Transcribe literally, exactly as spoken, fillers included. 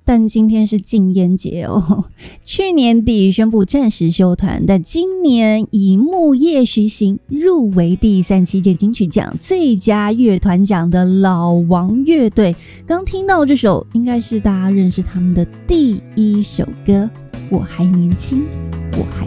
但今天是禁烟节哦。去年底宣布暂时休团，但今年以木叶徐行入围第三十七届金曲奖最佳乐团奖的老王乐队。刚听到这首，应该是大家认识他们的第一首歌，我还年轻，我还